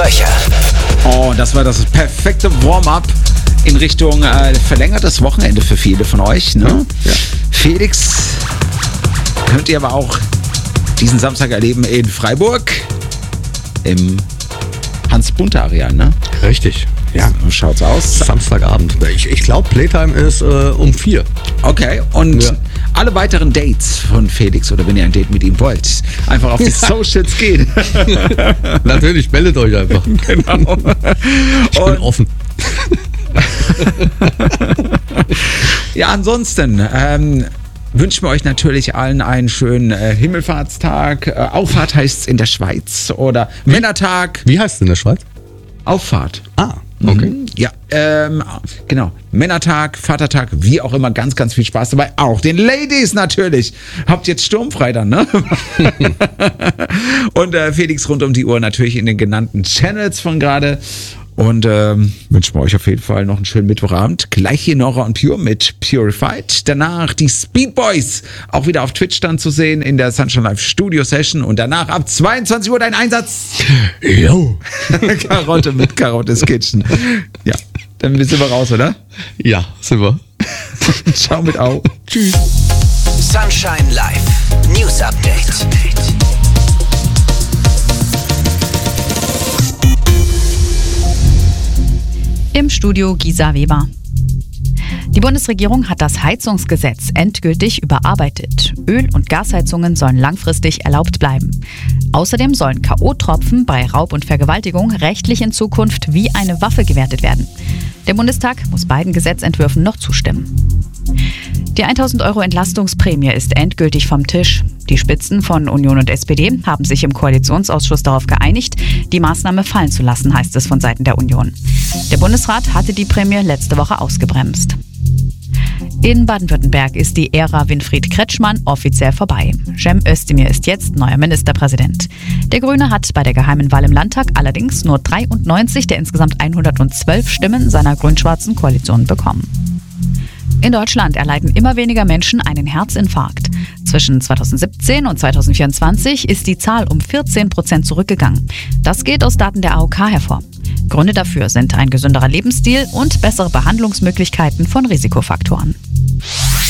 Löcher. Oh, das war das perfekte Warm-up in Richtung verlängertes Wochenende für viele von euch. Ne? Ja. Felix könnt ihr aber auch diesen Samstag erleben in Freiburg im Hans-Bunte-Areal, ne? Richtig. Ja. So schaut's aus. Samstagabend. Ich glaube, Playtime ist um 4. Okay, und alle weiteren Dates von Felix oder wenn ihr ein Date mit ihm wollt, einfach auf die Socials gehen. Natürlich, meldet euch einfach. Genau. Ich bin offen. Ja, ansonsten wünschen wir euch natürlich allen einen schönen Himmelfahrtstag. Auffahrt heißt es in der Schweiz oder Männertag. Wie heißt es in der Schweiz? Auffahrt. Ah, okay. Ja, genau. Männertag, Vatertag, wie auch immer, ganz, ganz viel Spaß dabei. Auch den Ladies natürlich. Habt jetzt sturmfrei dann, ne? Und Felix rund um die Uhr natürlich in den genannten Channels von gerade. Und wünschen wir euch auf jeden Fall noch einen schönen Mittwochabend. Gleich hier Nora und Pure mit Purified. Danach die Speed Boys auch wieder auf Twitch dann zu sehen in der Sunshine Live Studio Session. Und danach ab 22 Uhr dein Einsatz. Jo. Karotte mit Karottes Kitchen. Ja, dann sind wir raus, oder? Ja, sind wir. Ciao mit Au. Tschüss. Sunshine Live. News Update. Im Studio Gisa Weber. Die Bundesregierung hat das Heizungsgesetz endgültig überarbeitet. Öl- und Gasheizungen sollen langfristig erlaubt bleiben. Außerdem sollen K.O.-Tropfen bei Raub und Vergewaltigung rechtlich in Zukunft wie eine Waffe gewertet werden. Der Bundestag muss beiden Gesetzentwürfen noch zustimmen. Die 1.000 € Entlastungsprämie ist endgültig vom Tisch. Die Spitzen von Union und SPD haben sich im Koalitionsausschuss darauf geeinigt, die Maßnahme fallen zu lassen, heißt es von Seiten der Union. Der Bundesrat hatte die Prämie letzte Woche ausgebremst. In Baden-Württemberg ist die Ära Winfried Kretschmann offiziell vorbei. Cem Özdemir ist jetzt neuer Ministerpräsident. Der Grüne hat bei der geheimen Wahl im Landtag allerdings nur 93 der insgesamt 112 Stimmen seiner grün-schwarzen Koalition bekommen. In Deutschland erleiden immer weniger Menschen einen Herzinfarkt. Zwischen 2017 und 2024 ist die Zahl um 14% zurückgegangen. Das geht aus Daten der AOK hervor. Gründe dafür sind ein gesünderer Lebensstil und bessere Behandlungsmöglichkeiten von Risikofaktoren.